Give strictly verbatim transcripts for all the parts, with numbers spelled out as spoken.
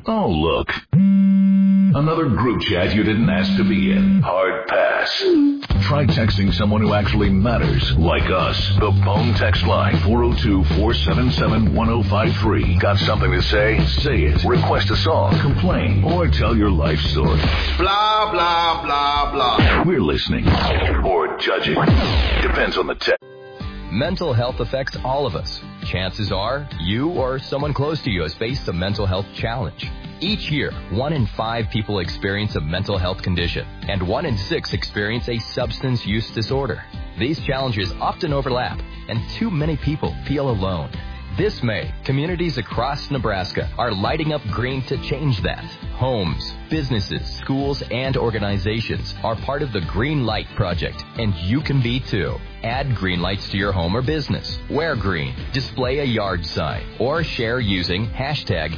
Oh, look. Another group chat you didn't ask to be in. Hard pass. Try texting someone who actually matters, like us. The Bone text line, four oh two, four seven seven, one oh five three. Got something to say? Say it. Request a song, complain, or tell your life story. Blah, blah, blah, blah. We're listening. Or judging. Depends on the text. Mental health affects all of us. Chances are you or someone close to you has faced a mental health challenge. Each year, one in five people experience a mental health condition, and one in six experience a substance use disorder. These challenges often overlap, and too many people feel alone. This May, communities across Nebraska are lighting up green to change that. Homes, businesses, schools, and organizations are part of the Green Light Project, and you can be too. Add green lights to your home or business. Wear green. Display a yard sign. Or share using hashtag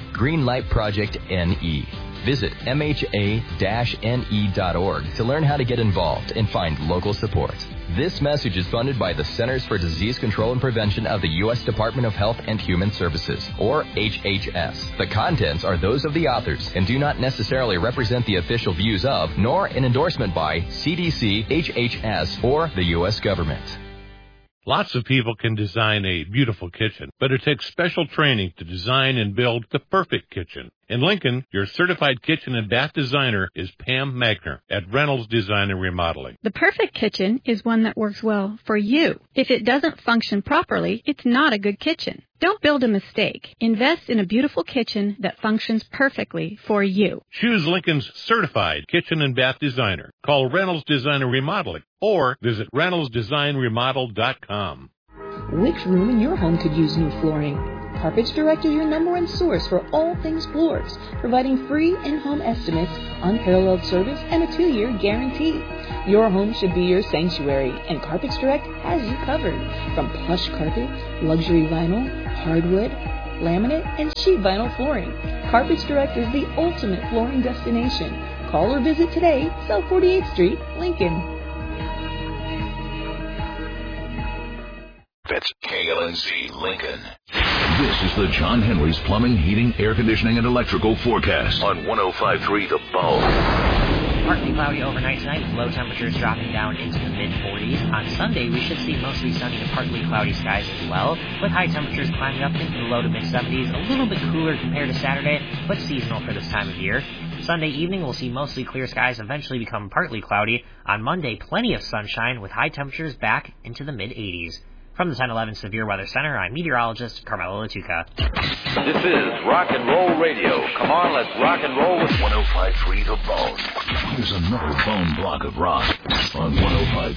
GreenLightProjectNE. Visit M H A N E dot org to learn how to get involved and find local support. This message is funded by the Centers for Disease Control and Prevention of the U S Department of Health and Human Services, or H H S. The contents are those of the authors and do not necessarily represent the official views of, nor an endorsement by, C D C, H H S, or the U S government. Lots of people can design a beautiful kitchen, but it takes special training to design and build the perfect kitchen. In Lincoln, your certified kitchen and bath designer is Pam Magner at Reynolds Design and Remodeling. The perfect kitchen is one that works well for you. If it doesn't function properly, it's not a good kitchen. Don't build a mistake. Invest in a beautiful kitchen that functions perfectly for you. Choose Lincoln's certified kitchen and bath designer. Call Reynolds Design and Remodeling or visit reynolds design remodel dot com. Which room in your home could use new flooring? Carpets Direct is your number one source for all things floors, providing free in-home estimates, unparalleled service, and a two-year guarantee. Your home should be your sanctuary, and Carpets Direct has you covered. From plush carpet, luxury vinyl, hardwood, laminate, and sheet vinyl flooring, Carpets Direct is the ultimate flooring destination. Call or visit today, South forty-eighth Street, Lincoln. That's K L N C Lincoln. This is the John Henry's Plumbing, Heating, Air Conditioning, and Electrical Forecast on one oh five point three The Bone. Partly cloudy overnight tonight with low temperatures dropping down into the mid-forties. On Sunday, we should see mostly sunny to partly cloudy skies as well, with high temperatures climbing up into the low to mid-seventies, a little bit cooler compared to Saturday, but seasonal for this time of year. Sunday evening, we'll see mostly clear skies eventually become partly cloudy. On Monday, plenty of sunshine with high temperatures back into the mid-eighties. From the ten eleven Severe Weather Center, I'm meteorologist Carmelo Latuca. This is Rock and Roll Radio. Come on, let's rock and roll with one oh five point three The Bone. Here's another bone block of rock on one oh five point